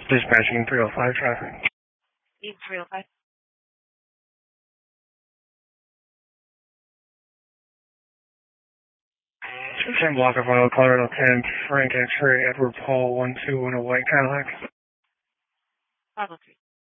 Dispatching 305 traffic. 305. 10 block of Colorado 10, Frank X-ray, Edward Paul, 121 a white Cadillac. 503.